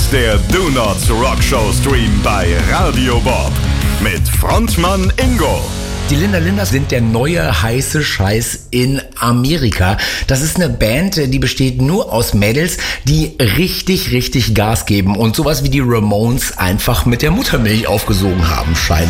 der Do Not Rock Show Stream bei Radio Bob mit Frontmann Ingo. Die Linda Linders sind der neue heiße Scheiß in Amerika. Das ist eine Band, die besteht nur aus Mädels, die richtig Gas geben und sowas wie die Ramones einfach mit der Muttermilch aufgesogen haben, scheint.